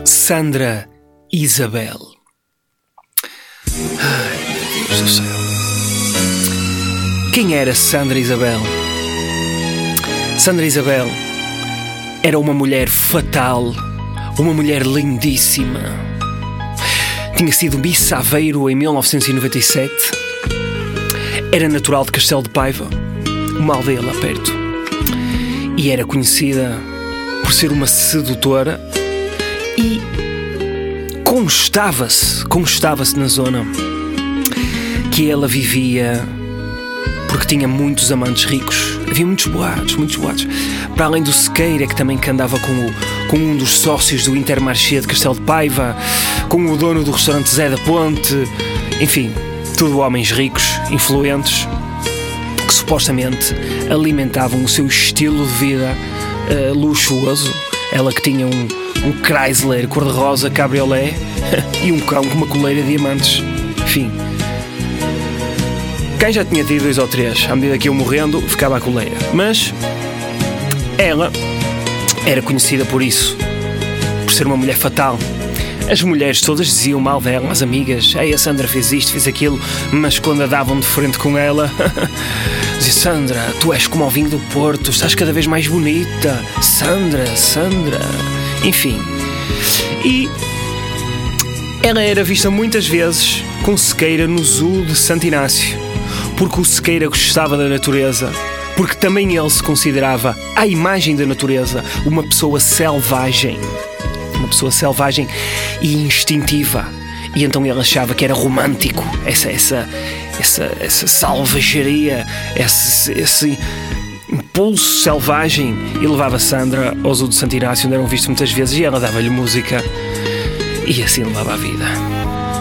Sandra Isabel. Ai, meu Deus do céu. Quem era Sandra Isabel? Sandra Isabel era uma mulher fatal, uma mulher lindíssima. Tinha sido Miss Aveiro em 1997. Era natural de Castelo de Paiva, uma aldeia lá perto. E era conhecida por ser uma sedutora e constava-se na zona que ela vivia porque tinha muitos amantes ricos. Havia muitos boatos. Para além do Sequeira, que também andava com um dos sócios do Intermarché de Castelo de Paiva, com o dono do restaurante Zé da Ponte, enfim, tudo homens ricos, influentes, que supostamente alimentavam o seu estilo de vida luxuoso. Ela que tinha um Chrysler cor-de-rosa cabriolé e um cão com uma coleira de diamantes. Enfim, quem já tinha tido 2 ou 3, à medida que eu morrendo, ficava a coleira. Mas ela era conhecida por isso, por ser uma mulher fatal. As mulheres todas diziam mal dela, as amigas: "Ei, a Sandra fez isto, fez aquilo", mas quando a davam de frente com ela, dizia: "Sandra, tu és como ao vinho do Porto, estás cada vez mais bonita, Sandra". Enfim, e ela era vista muitas vezes com Sequeira no zoo de Santo Inácio, porque o Sequeira gostava da natureza, porque também ele se considerava, à imagem da natureza, uma pessoa selvagem e instintiva. E então ele achava que era romântico essa salvageria, esse impulso selvagem, e levava Sandra ao zoo de Santo Inácio, onde eram vistos muitas vezes, e ela dava-lhe música e assim levava a vida.